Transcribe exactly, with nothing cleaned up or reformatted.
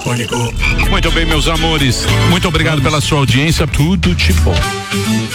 Muito bem, meus amores. Muito obrigado pela sua audiência. Tudo de bom.